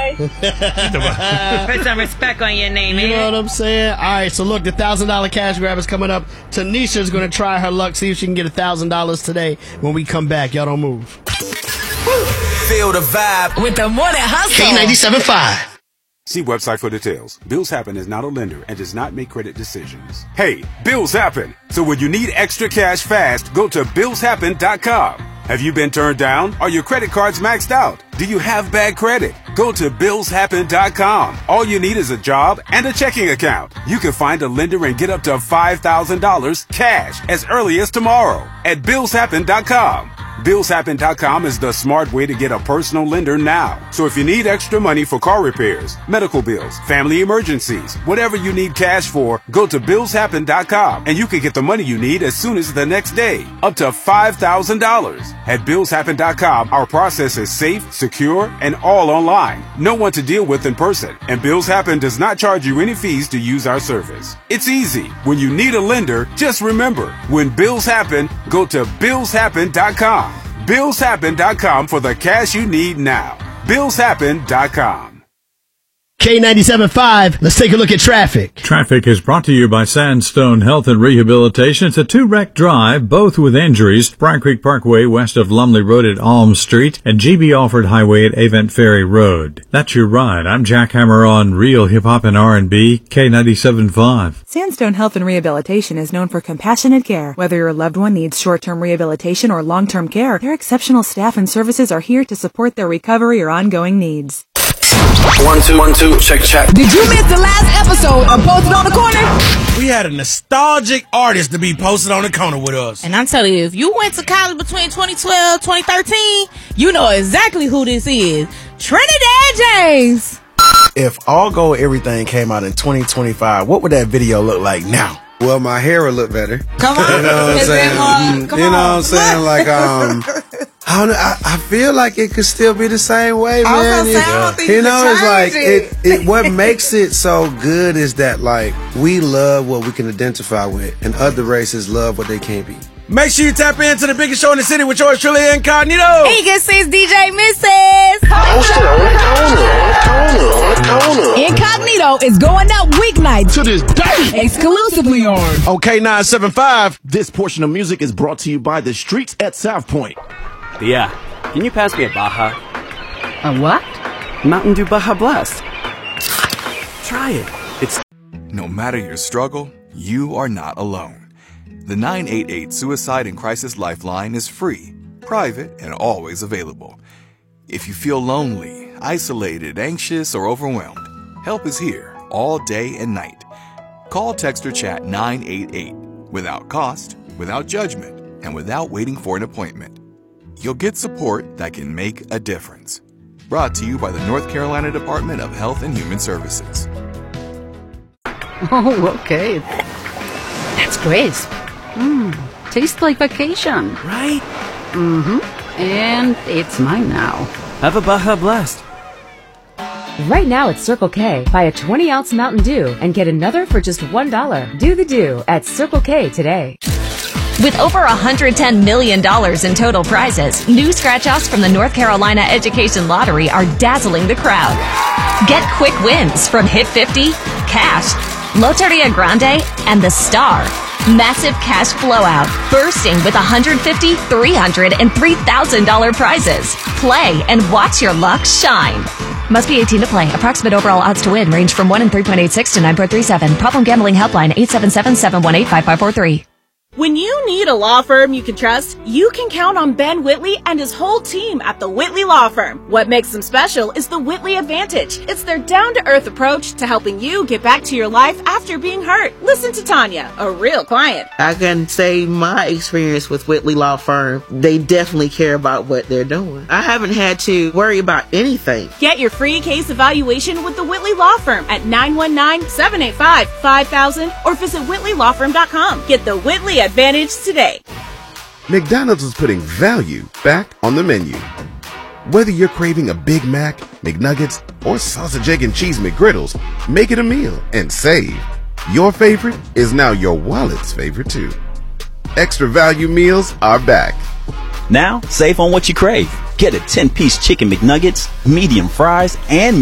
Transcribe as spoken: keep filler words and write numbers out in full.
Bye. Put some respect on your name, man. You know what I'm saying? All right, so look, the one thousand dollars cash grab is coming up. Tanisha's going to try her luck, see if she can get one thousand dollars today when we come back. Y'all don't move. Feel the vibe with the Morning Hustle. K ninety-seven point five. See website for details. Bills Happen is not a lender and does not make credit decisions. Hey, bills happen. So when you need extra cash fast, go to bills happen dot com. Have you been turned down? Are your credit cards maxed out? Do you have bad credit? Go to bills happen dot com. All you need is a job and a checking account. You can find a lender and get up to five thousand dollars cash as early as tomorrow at bills happen dot com. bills happen dot com is the smart way to get a personal lender now. So if you need extra money for car repairs, medical bills, family emergencies, whatever you need cash for, go to bills happen dot com and you can get the money you need as soon as the next day, up to five thousand dollars. At bills happen dot com, our process is safe, secure, and all online. No one to deal with in person, and Bills Happen does not charge you any fees to use our service. It's easy. When you need a lender, just remember, when bills happen, go to bills happen dot com. bills happen dot com for the cash you need now. bills happen dot com. K ninety-seven point five, let's take a look at traffic. Traffic is brought to you by Sandstone Health and Rehabilitation. It's a two-wreck drive, both with injuries. Bryan Creek Parkway west of Lumley Road at Alm Street and G B Alford Highway at Avent Ferry Road. That's your ride. I'm Jack Hammer on Real Hip Hop and R and B, K ninety-seven point five. Sandstone Health and Rehabilitation is known for compassionate care. Whether your loved one needs short-term rehabilitation or long-term care, their exceptional staff and services are here to support their recovery or ongoing needs. One, two, one, two, check, check. Did you miss the last episode of Posted on the Corner? We had a nostalgic artist to be posted on the corner with us. And I'm telling you, if you went to college between twenty twelve, twenty thirteen, you know exactly who this is. Trinidad James. If All Gold Everything came out in twenty twenty-five, what would that video look like now? Well, my hair would look better. Come on. You know what I'm saying? More, come you know on. what I'm saying? Like, um, I don't know. I, I feel like it could still be the same way, man. I was gonna say, I don't think you you know, can it's like change it, it. What makes it so good is that like we love what we can identify with, and other races love what they can't be. Make sure you tap into the biggest show in the city with yours truly, Incognito. He can see D J Missus Posted on the corner, on the corner, on the corner. Incognito is going out weeknights To this day. exclusively on On K nine seven five. This portion of music is brought to you by the Streets at South Point. Yeah, can you pass me a Baja? a what? Mountain Dew Baja Blast. Try it. It's No matter your struggle, you are not alone. The nine eight eight Suicide and Crisis Lifeline is free, private, and always available. If you feel lonely, isolated, anxious, or overwhelmed, help is here all day and night. Call, text, or chat nine eight eight without cost, without judgment, and without waiting for an appointment. You'll get support that can make a difference. Brought to you by the North Carolina Department of Health and Human Services. Oh, okay. That's crisp. Mmm, tastes like vacation. right. Mm-hmm. And it's mine now. Have a Baja Blast. Right now at Circle K, buy a twenty ounce Mountain Dew and get another for just one dollar. Do the Dew at Circle K today. With over one hundred ten million dollars in total prizes, new scratch-offs from the North Carolina Education Lottery are dazzling the crowd. Get quick wins from Hit fifty, Cash, Loteria Grande, and The Star. Massive cash blowout, bursting with one hundred fifty thousand dollars, three hundred dollars, and three thousand dollars prizes. Play and watch your luck shine. Must be eighteen to play. Approximate overall odds to win range from one in three point eight six to nine point three seven. Problem gambling helpline eight seven seven, seven one eight, five five four three. When you need a law firm you can trust, you can count on Ben Whitley and his whole team at the Whitley Law Firm. What makes them special is the Whitley Advantage. It's their down-to-earth approach to helping you get back to your life after being hurt. Listen to Tanya, a real client. I can say my experience with Whitley Law Firm, they definitely care about what they're doing. I haven't had to worry about anything. Get your free case evaluation with the Whitley Law Firm at nine one nine, seven eight five, five thousand or visit whitley law firm dot com. Get the Whitley Advantage today. McDonald's is putting value back on the menu. Whether you're craving a Big Mac, McNuggets, or sausage, egg, and cheese McGriddles, make it a meal and save. Your favorite is now your wallet's favorite too. Extra value meals are back. Now, save on what you crave. Get a ten piece chicken McNuggets, medium fries, and